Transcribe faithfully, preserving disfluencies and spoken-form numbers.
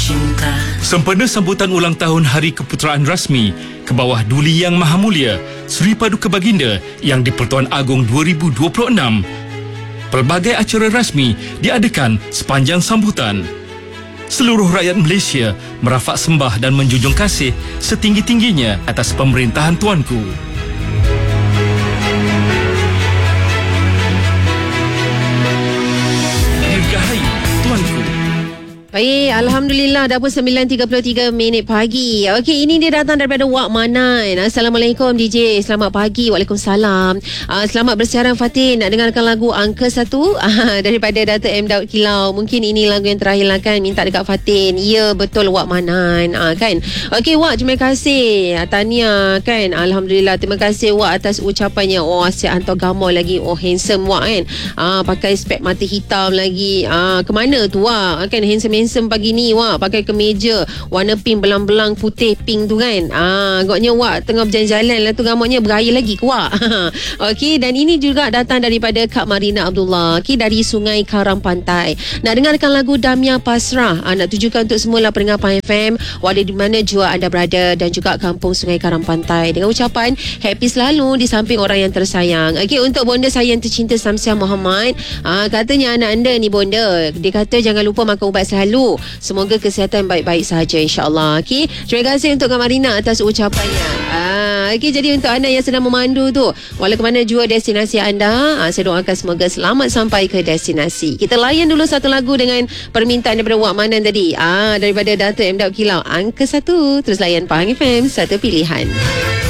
cinta. Sempena sambutan ulang tahun Hari Keputeraan Rasmi ke bawah Duli Yang Maha Mulia Seri Paduka Baginda Yang di-Pertuan Agong dua ribu dua puluh enam, pelbagai acara rasmi diadakan sepanjang sambutan. Seluruh rakyat Malaysia merafak sembah dan menjunjung kasih setinggi-tingginya atas pemerintahan Tuanku. Dirgahayu Tuanku. Baik, Alhamdulillah dah pun sembilan tiga puluh tiga minit pagi. Okey, ini dia datang daripada Wak Manan. Assalamualaikum D J, selamat pagi. Waalaikumsalam. uh, Selamat bersiaran Fatin. Nak dengarkan lagu Angka Satu uh, daripada Dato' M. Daud Kilau. Mungkin ini lagu yang terakhir lah kan, minta dekat Fatin. Ya, betul Wak Manan, uh, kan. Okey Wak, terima kasih. Tahniah kan. Alhamdulillah, terima kasih Wak atas ucapannya. Oh, asyik hantar gambar lagi. Oh, handsome Wak kan. uh, Pakai spek mata hitam lagi. uh, Kemana tu Wak kan, handsome handsome pagi ni Wak, pakai kemeja warna pink belang-belang putih pink tu kan. Ah, agaknya Wak tengah berjalan-jalan lah tu, gambarnya beraya lagi ke Wak. Okey, dan ini juga datang daripada Kak Marina Abdullah. Okey, dari Sungai Karang Pantai. Nak dengarkan lagu Damia Pasrah. Ah, nak tujukan untuk semua pendengar Pahang F M, walau di mana jua anda berada, dan juga kampung Sungai Karang Pantai, dengan ucapan happy selalu di samping orang yang tersayang. Okey, untuk bonda saya yang tercinta Samsiah Muhammad, ah, katanya anak anda ni bonda, dia kata jangan lupa makan ubat selalu. Semoga kesihatan baik-baik sahaja insya-Allah. Okey, terima kasih untuk Kak Marina atas ucapannya. Ah, okey, jadi untuk anda yang sedang memandu tu, walau ke mana jua destinasi anda, ah, saya doakan semoga selamat sampai ke destinasi. Kita layan dulu satu lagu dengan permintaan daripada Wak Manan tadi. Ah, daripada Dato' M. Daud Kilau, Angka Satu. Terus layan Pahang F M, satu pilihan.